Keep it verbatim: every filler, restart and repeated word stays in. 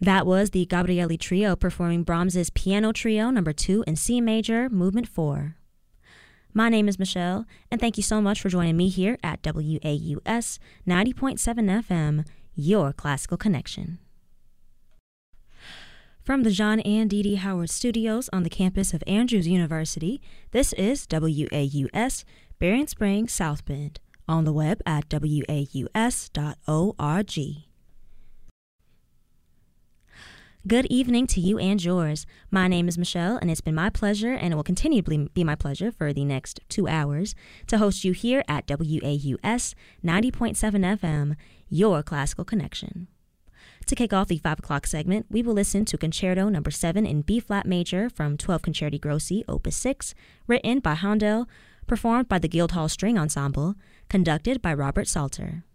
That was the Gabrieli Trio performing Brahms's Piano Trio number two in C major, movement four. My name is Michelle, and thank you so much for joining me here at W A U S ninety point seven F M, your classical connection. From the John and Dee Dee Howard Studios on the campus of Andrews University, this is W A U S, Berrien Springs, South Bend, on the web at W A U S dot org. Good evening to you and yours. My name is Michelle, and it's been my pleasure, and it will continue to be my pleasure for the next two hours, to host you here at W A U S ninety point seven F M, your classical connection. To kick off the five o'clock segment, we will listen to Concerto number seven in B-flat major from twelve Concerti Grossi, Opus six, written by Handel, performed by the Guildhall String Ensemble, conducted by Robert Salter.